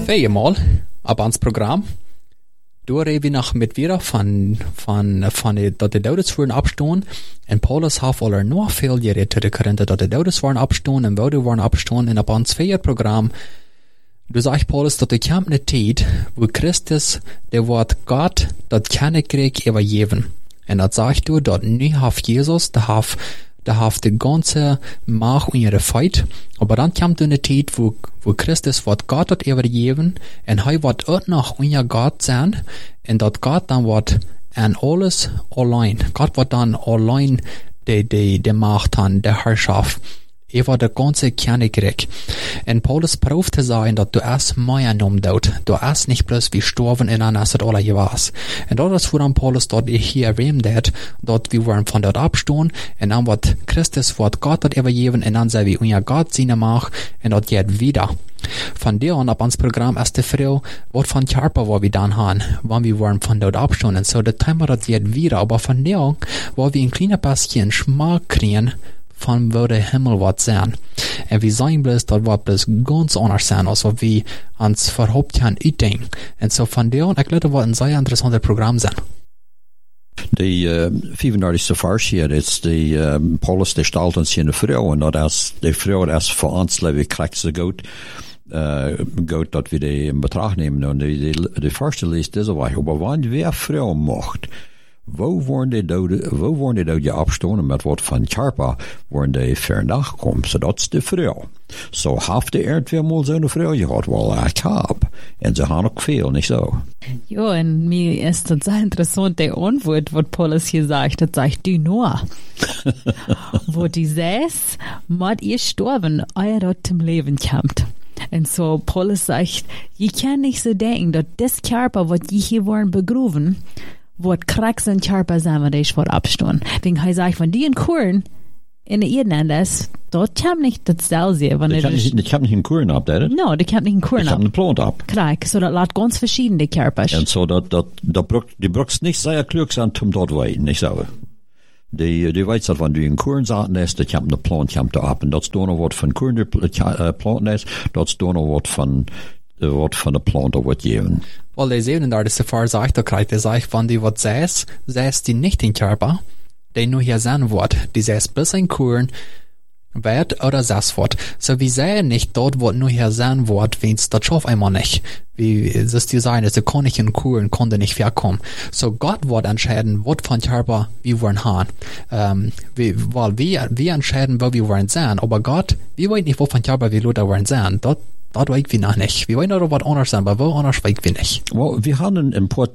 tweeënmaal op ons program. Door reden we nog met weer dat de douders worden opstaan. En Paulus heeft al nog veel gereed te de Korinthe dat de douders worden opstaan en wouden worden opstaan. En op ons programma, dus zegt Paulus dat er komt een tijd wo Christus, de wordt God, dat kennekreeg overgeven. En dat zegt door dat nu heeft Jezus, de heeft de ganze macht in ihre feit. Aber dan komt er een tijd wo Christus wordt God dat overgeven. En hij wordt ook nog in God zijn. En dat God dan wordt en alles alleen. God wordt dan alleen de macht aan, de heerschaft. Over de ganze Königreich. En Paulus proeft te zeggen dat du es meer noem doet. Du es niet plus wie storven en dan is het alle gewas. En dat is waarom Paulus dat hier erwähnt hat, dat we worden van dat opstaan en dan wordt Christus wordt God dat overgeven en dan zijn we in God zien mag en dat gaat wieder. Van der aan op ons programma is de vrouw wat van Karpa waar we dan gaan, wanneer we worden van dat opstaan en zo, dat thema dat gaat wieder, maar van der aan waar we een kleine beetje een smaak krijgen van waar de hemel wat zijn. En we zijn bloos dat wat bloos ganz anders zijn, als wat we ons verhoopt gaan uitdenken. En zo van der aan, ik geloof dat wat een zeer interessant programma zijn. De 35e vers hier is de Paulus de stelt ons in de vrouw, en dat als de vrouw als voor ons leven krijgt ze goed dat we die in betracht nemen. En de eerste leest deze weg, maar wanneer weer vrouw mocht, wo worden die doden opstaan met wat van Karpa worden die vernacht komen. So dat is de vrouw. Zo heeft de eerd weer mal zo'n vrouw gehad. Wel, ik heb. En ze gaan ook veel, niet zo. Ja, en mir ist das sehr interessant, der Antwort, was Paulus hier sagt, das sagt du nur. Wo die saß, mod ihr sterben, euer dort zum Leben kommt. Und so Paulus sagt, je kann nicht so denken, dass das Körper, was je hier worden begraven, wordt kraks en Karpa zijn wat is voor opstaan. Wegen hij zegt, van die in Kuren in de Ierden is, dat komt niet hetzelfde. Die komt niet in Kuren op, dat? No, die komt niet in Kuren op. Die komt in plant op. Kijk, so dat laat ganz verschiedene Karpas. En zo die brukst niet zeer klug zijn om dat weten, niet zo. Die weet dat wanneer die in Kuren zaten is, dat komt de plant op. En dat is dan wat van Kuren plant is, dat is dan wat van de plant op wat geven. Wel, de 37e vers zegt ook krijgt, hij zegt van die wat zes die niet in Körper, die nu hier zijn wordt, die zes bis in Kuren, wird oder zes wordt. So wie zeggen nicht dort, wat nu hier zijn wordt, wens dat schafft einmal nicht. Wie ist die sein, also kann ich in Kuren, konnte nicht verkommen. So Gott wird entscheiden, wat von Körper wir wollen haben. Weil wir entscheiden, wo wir wollen sein, aber Gott, wir wollen nicht, wo von Körper wir Luther wollen sein. Dat weet we nog niet. We weten nog wat anders zijn, maar wel anders weet we niet. Well, we hadden een paar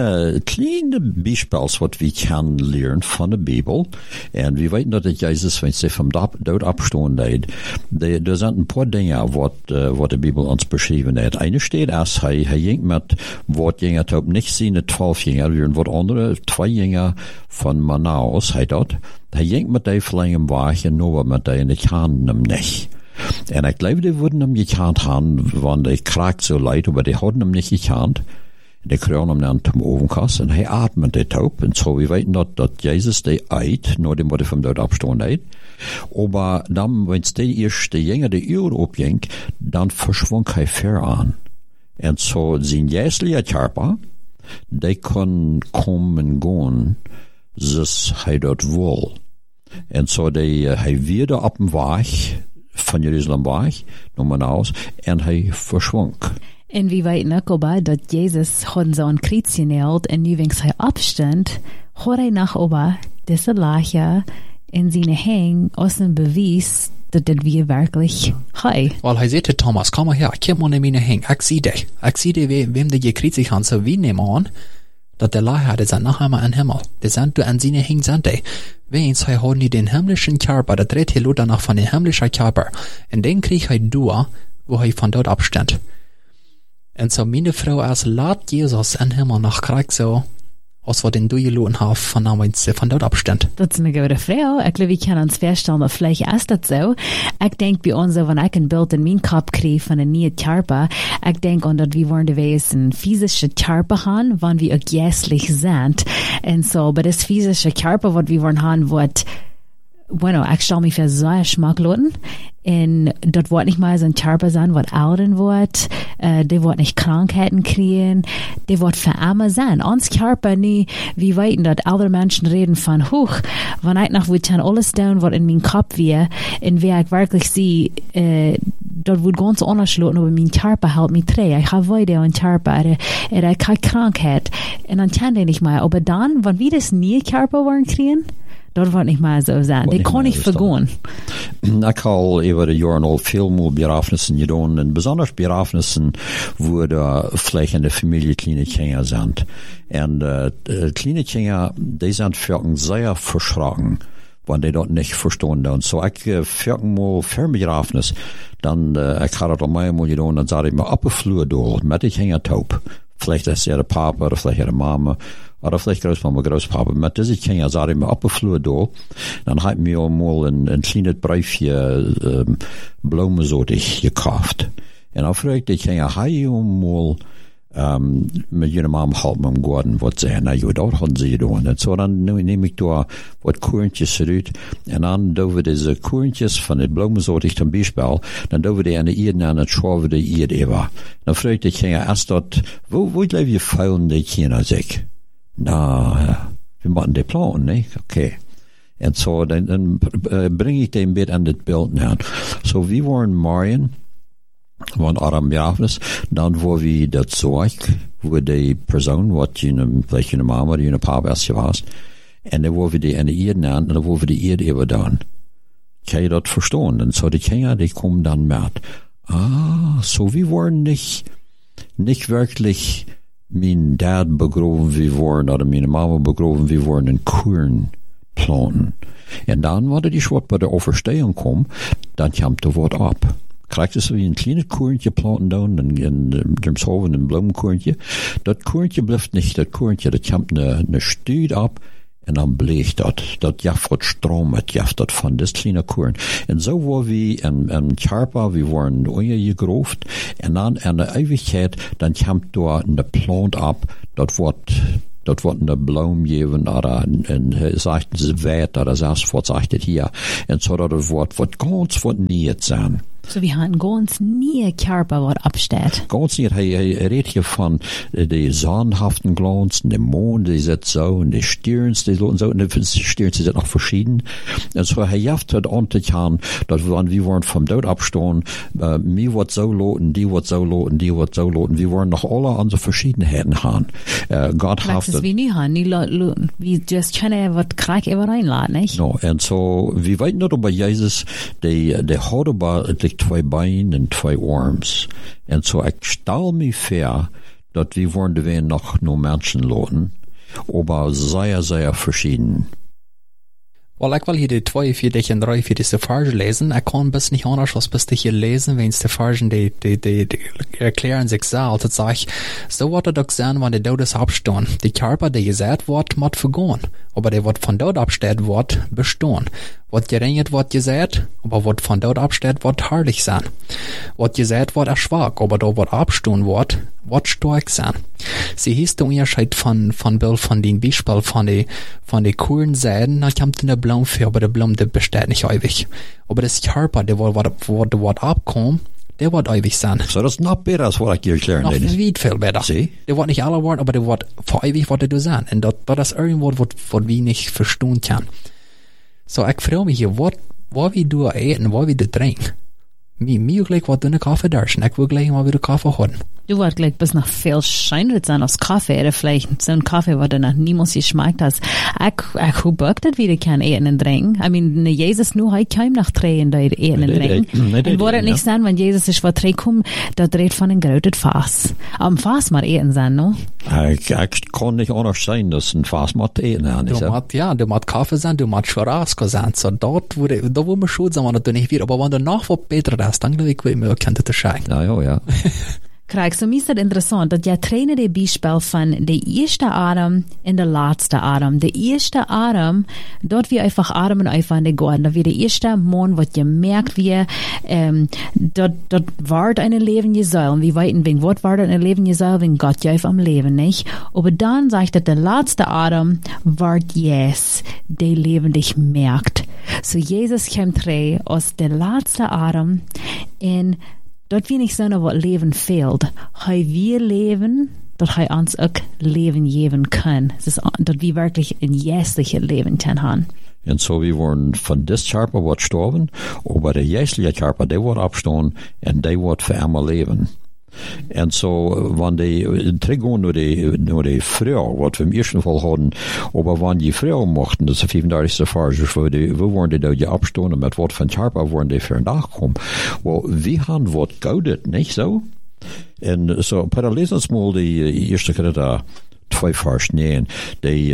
kleine bijspels wat we kunnen leren van de Bijbel. En we weten dat Jezus, wanneer hij van dood opstaan deed, er zijn een paar dingen wat de Bijbel ons beschreven heeft. Ene staat als hij ging met wat gingen het op niet zien, 12 gingen, weer wat andere, 2 gingen van Manaus, hij ging met die verlengen wagen, nou met die en ik kan hem niet. En ik geloof, die worden hem gekend hebben, want hij kraakt zo leid, maar die hadden hem niet gekend. Die kregen hem dan zum ovenkast en hij atmet dit op. En zo, we weten dat Jezus die eet, nadat hij van dood opstaan eet. Maar dan, wanneer die eerste jongen de uur opging, dan verschwonk hij ver aan. En zo, zijn jeeslige Körper, die kon komen gaan, zoals hij dat wil. En zo, hij weer op een weg, van Jeruzalem weg, naar Manaus, en hij verschwonk. En wie weten ook al dat Jezus had zo'n kruis genaald en nu wens hij opstond, had hij nog over deze laagje in zijn hang als een bewijs dat dit weer werkelijk hij. Wel, hij zei te Thomas, kom maar her, kijk maar naar mijn hang, ik zie die. Ik zie die, wem die gekruisigd had, zo wie nemen aan, dat de laagje, die zijn nog einmal in Himmel. Die zijn du an seine hang zijn die. Wens hij had niet den himmlischen Körper, dat redt hij Luther nog van den himmlischen Körper. En den kreeg hij door, wo hij van dood opstond. En zo meine vrouw als laat Jezus in Himmel nog krijgt zo, als wat den doorgeloten heeft van namens van dood opstond. Dat is een goede vrouw. Ik geloof, ik kan ons voorstellen, maar vielleicht is dat zo. Ik denk bij ons, wanneer ik een beeld in mijn kop kreeg van een nieuwe Körper, ik denk aan dat we worden wees een physische Körper gaan, wanneer we ook geestlich zijn. En zo, bij das physische Körper, wat we worden gaan, wordt, bueno, ik stel me voor zo'n smaak loten. En dat wordt niet maar zo'n Körper zijn, wat ouden wordt. die wordt nicht Krankheiten kriegen, die wordt verarmen sein. Ons Körper nie, wie weten dat alle Menschen reden von hoch, wann ich noch wird alles down, was in mein Kopf wir, in wer ich wirklich sehe, dort wird ganz anders schloten, aber mein Körper hält mich dreh. Ich habe weiter einen Körper, keine Krankheit. Und dann kann der nicht mehr. Aber dann, wenn wir das nie Körper wollen kriegen, dort wird nicht mehr so sein. Die kann nicht vergehen. Ich habe über die Jahre noch viel mehr Begrafnissen getan, und besonders Begrafnissen, wo da vielleicht in der Familie kleine Kinder sind. Und kleine Kinder, die sind für sehr verschrocken, wenn die dort nicht verstehen. Und so ich für mal für Begrafnis, dann ich habe das mal getan, dann sage ich mir auf den Flur durch, mit den Kindern taub. Vielleicht ist er der Papa, oder vielleicht ihre Mama, oder vielleicht Großmama, Großpapa. Mit diesen Kindern sage ich mir auf den Flur durch, dann habe ich mir mal ein kleines Briefchen Blumensortig gekauft. Und dann frage ich die Kinder, habe ich mal mit jener Mama halt mit dem Garten was sehen. Na ja, dort haben sie getan. Und so dann nehme ich da was Kuhentjes eruit. Und dann dürfen diese Kuhentjes von der Blumensorte zum Beispiel, dann dürfen die eine Erde an der Schwabe der Erde über. Dann fragt ich erst dort, wo bleiben die feilen die Kinder sich? Na, wir machen die Plan, ne? Okay. Und so dann bringe ich den Bild an das Bild nach. So, wir waren Marien, van Adam Begrafenis, dan wo we dat zorg, wo die persoon, wat vielleicht je mama oder je papa als je was, en dan wo we die in de Erde aan, en dan wo we die Erde über dan. Kan je dat verstaan? En so die Kinder, die kommen dann mit. So wir waren nicht wirklich mein Dad begraben, wir waren, oder meine Mama begraben, wir waren in Kuren planten. En dan, wanneer die Schwert bei der Auferstehung kommt, dann kommt das Wort ab. Krijgt es wie ein kleines Kuhentje planten down in dem Sauven, ein Blumenkuhentje. Das Kuhentje bleibt nicht, das Kuhentje, das kommt eine Stüd ab, und dann bleicht das. Das jaft wat Strom, das jaft das von das kleine Kuhren. Und so war wir in Körper, wir waren gegroft, und dann in der Ewigkeit, dann kommt da eine Plant ab, das wird eine Blume geben, oder sagten sie Wert, oder das was sagt das hier. Und so das wird ganz nicht sein. So wir haben ganz nie Körper, was absteht. Ganz nicht. Er redet hier von die sahnhaften Glanzen, dem Mond, die sind so, und die Stirns, die so, und die Stirns, die sind noch verschieden. Und so, jaft hat angetan, dass wir wollen vom Tod abstehen, mir wird so loten, die wird so loten, die wird so loten. Wir wollen noch alle unsere Verschiedenheiten haben. Gott hat das. Wie nie haben, wie just können was Krieg immer reinladen, nicht? No, und so, wir weten nicht, aber Jesus, der hat aber 2 Beine und 2 Arms. Und so, ich stelle mir vor, dass wir wollen noch nur Menschen loten, aber sehr, sehr verschieden. Well, ich will hier die 2, 4, und 3, 4 diese Verse lesen. Ich kann bis nicht anders als bis hier lesen, wenn es die Versen, die erklären sich selbst. Das sag ich, so wird er doch sein, wenn die Todes abstehen. Die Körper, die gesät wird, muss vergehen. Aber der, was von dort absteht, wird bestehen. Was geringet wird gesät, aber was von dort absteht, wird herrlich sein. Was gesät wird schwach, aber da was abstehen wird stark sein. Sie hieß der Unterschied von Bild von den Beispiel von die coolen Seiden, dann kommt eine Blume für, aber die Blume, die besteht nicht ewig. Aber das Körper, der wird abkommen, der wird ewig sein. So, das ist noch besser, als was ich dir erklären will. Noch viel besser. See? Der wird nicht alle werden, aber der wird für ewig wird der sein. Und das ist irgendwo, was wir nicht verstehen können. So, ich frage mich hier, was wir du eten, was wir du trinken. Mir gleich was du eine Kaffee darfst, ich will gleich mal wieder Kaffee haben. Du wirst gleich bis noch viel scheiner sein als Kaffee, oder vielleicht so ein Kaffee, was du noch niemals geschmeckt hast. Ich hab das wieder kein Eten und Trinken. I mean, Jesus nur hat kein nach Tränen da Eten und Trinken. Und würde nicht sein, wenn Jesus ist, was Tränen kommt, da dreht von ein gerötet Fass. Am Fass mal Eten sein, no? Ich kann nicht anders sein, dass ein Fass mal Eten haben. Du musst Kaffee sein, du musst Churrasco sein. So, da wo man schon sein, wenn du nicht wieder, aber wenn du noch was besser hast, dann glaube ich, wir können das scheinen. Ja. Kijk, so mir ist das interessant, dass ja trainen die Beispiel von der erste Atem und der letzte Atem. Der erste Atem, dort wir einfach atmen einfach in der Garten. Da wir der erste Mond, was ihr merkt, wie, dort war ein Leben Jesail. Wir weiten, wegen was war ein Leben Jesail, wegen Gott ja am Leben, nicht? Aber dann sagt er, der letzte Atem war yes, der Leben dich merkt. So Jesus kommt aus der letzte Atem in dort wie nicht so noch was Leben fehlt. Hei wir leben, dort hei uns auch Leben geben kann. Es ist dort wie wirklich ein jährliches Leben kann haben. En so we worden van dit Charpa wat gestorven, aber der jährliche Charpa, der wordt abstaan en die wordt voor immer leven. En so, wann die teruggaan naar die vrouw, wat we im ersten Fall hadden, aber wann die Frau mochten, das ist 35. Farge, wo waren die da die abstonden, mit wat van Charpa waren die für nachkommen. Well, wir haben wat goudet, nicht so? En so, parallel uns mal die erste Kredit 2 Vers 9, die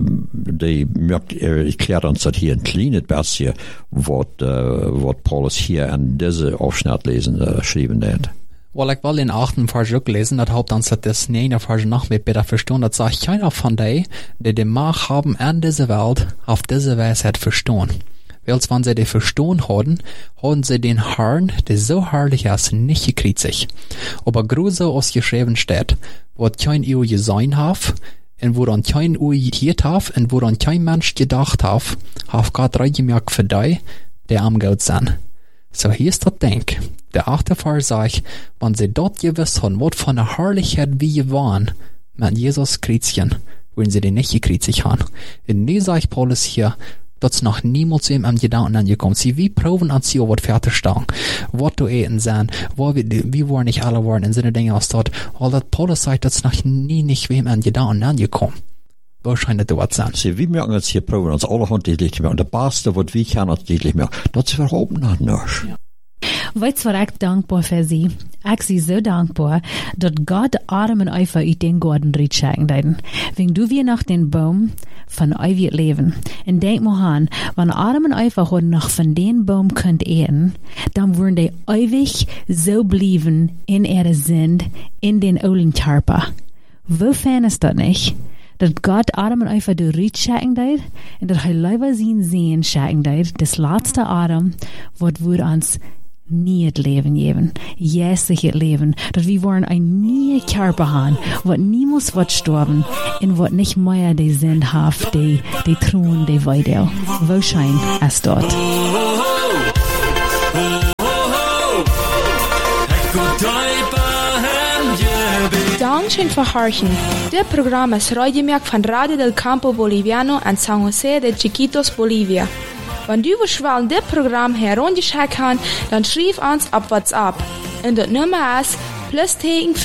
erklärt uns dat hier ein kleines bisschen, wat Paulus hier an diese Aufschnitt lesen, schrieben hat. Well, ich will den 8. Vers auch lesen, das haupt uns das 9. Vers noch mit besser verstehen, das sagt keiner von die Macht haben an dieser Welt auf diese Weise verstehen. Weil wenn sie die verstehen haben sie den Herrn, der so herrlich ist, nicht gekriegt. Aber größer als geschrieben steht, wo kein Ehe gesehen hat, und wo dann kein Ehe gehört hat, und wo dann kein Mensch gedacht hat Gott reingemerkt für die am Gott sind. So hier ist das Ding. Der 8. Vers sagt, wenn sie dort gewiss haben, was von der Herrlichkeit wie waren, mit Jesus Christchen, wenn sie den nicht gekriegt haben. Und nie sagt Paulus hier, dass noch niemals zu ihm am Gedanken angekommen. Sie wie proben an sie, was fertig stehen, was du eten sein, wie wollen nicht alle waren in Sinne Dinge aus dort. All das Paulus sagt, dass noch nie nicht wem an Gedanken angekommen. Wahrscheinlich dort sein. Sie, wir merken uns hier proben uns alle handtechnisch mehr. Und der Beste, was wir kennen, handtechnisch mehr. Das ist überhaupt nicht anders. Ja. Weet wat ek dankbaar vir sie? Ek is so dankbaar, dat Gott Adam en Eva uit den Garten reinschenken deiden. Wenn du wie nach den Baum von ewig leben. Und denk mal an, wenn Adam und Eva heute noch von den Baum könnt eten, dann würden die ewig so bleiben in ihre Sinn, in den Olin Charpa. Wofern ist das nicht? Dat Gott Adam en Eva de riet schaken deed, en dat hij leider zien schaken deed, das letzte Adam, wat wir uns nie het Leben geben, jässig het Leben, dat wir wollen ein nie Körper haben, wat niemals wat sterben, en wat nicht mehr die Sinn haft, die Truhen, die Weidel. Wo schein es dort? Dankeschön für Horchen. Der Programm ist Radiomerk von Radio del Campo Boliviano en San José de Chiquitos, Bolivia. Wenn du willst, das Programm herunterchecken kann, dann schreib uns auf WhatsApp. Und das Nummer ist +591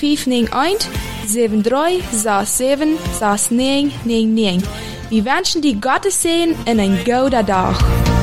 73 67 69 99. Wir wünschen dir Gottes Segen und einen guten Tag.